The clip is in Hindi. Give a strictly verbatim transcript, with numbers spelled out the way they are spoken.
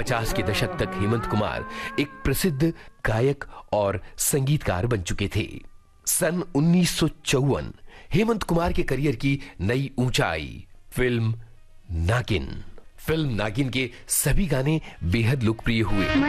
पचास के दशक तक हेमंत कुमार एक प्रसिद्ध गायक और संगीतकार बन चुके थे। सन उन्नीस सौ चौवन हेमंत कुमार के करियर की नई ऊंचाई फिल्म नागिन। फिल्म नागिन के सभी गाने बेहद लोकप्रिय हुए।